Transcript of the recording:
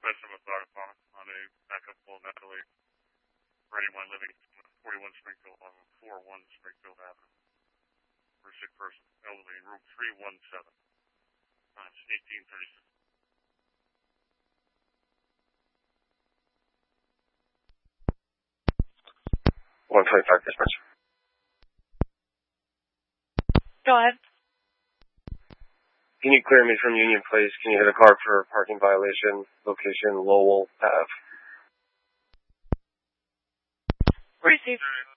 estimate on a backup call naturally for anyone living in 41 Springfield on 41 Springfield Avenue. For a sick person, elderly, in room 317. Times 1836. 125 dispatch. Go ahead. Can you clear me from Union Place? Can you hit a car for parking violation? Location, Lowell Ave. Receive.